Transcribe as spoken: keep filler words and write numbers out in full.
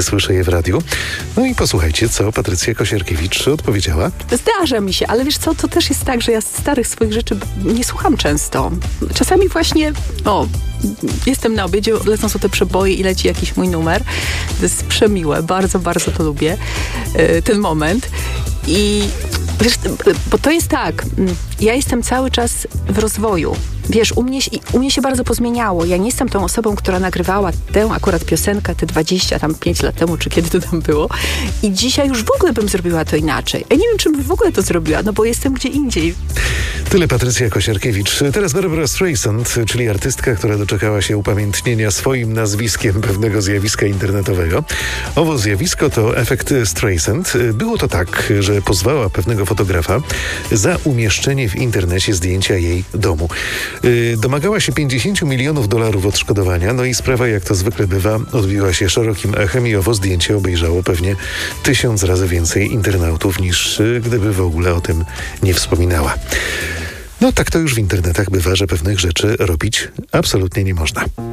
kiedy słyszę je w radiu. No i posłuchajcie, co Patrycja Kosierkiewicz odpowiedziała. Zdarza mi się, ale wiesz co, to też jest tak, że ja starych swoich rzeczy nie słucham często. Czasami właśnie, o, jestem na obiedzie, lecą są te przeboje i leci jakiś mój numer. To jest przemiłe, bardzo, bardzo to lubię, yy, ten moment. I wiesz, bo to jest tak, ja jestem cały czas w rozwoju. Wiesz, u mnie, u mnie się bardzo pozmieniało. Ja nie jestem tą osobą, która nagrywała tę akurat piosenkę te dwadzieścia tam pięć lat temu, czy kiedy to tam było. I dzisiaj już w ogóle bym zrobiła to inaczej. Ja nie wiem, czy bym w ogóle to zrobiła, no bo jestem gdzie indziej. Tyle Patrycja Kosierkiewicz. Teraz Barbara Streisand, czyli artystka, która doczekała się upamiętnienia swoim nazwiskiem pewnego zjawiska internetowego. Owo zjawisko to efekt Streisand. Było to tak, że pozwała pewnego fotografa za umieszczenie w internecie zdjęcia jej domu. Domagała się pięćdziesiąt milionów dolarów odszkodowania, no i sprawa, jak to zwykle bywa, odbiła się szerokim echem i owo zdjęcie obejrzało pewnie tysiąc razy więcej internautów, niż gdyby w ogóle o tym nie wspominała. No tak to już w internetach bywa, że pewnych rzeczy robić absolutnie nie można.